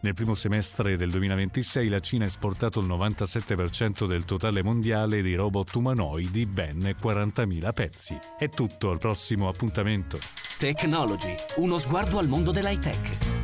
Nel primo semestre del 2026 la Cina ha esportato il 97% del totale mondiale di robot umanoidi, ben 40.000 pezzi. È tutto, al prossimo appuntamento. Technology, uno sguardo al mondo dell'high tech.